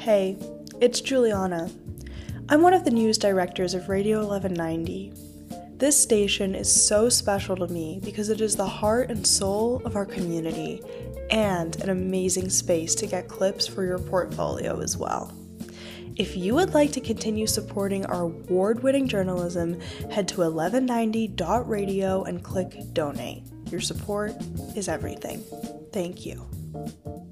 Hey, it's Juliana. I'm one of the news directors of Radio 1190. This station is so special to me because it is the heart and soul of our community and an amazing space to get clips for your portfolio as well. If you would like to continue supporting our award-winning journalism, head to 1190.radio and click donate. Your support is everything. Thank you.